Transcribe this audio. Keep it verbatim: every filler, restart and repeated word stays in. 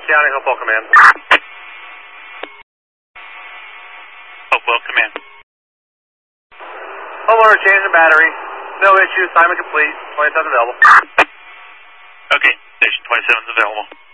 County, Hopewell Command. Hopewell Command. Homeowner changing battery. No issue. Assignment complete. twenty-seven available. Okay, station twenty-seven is available.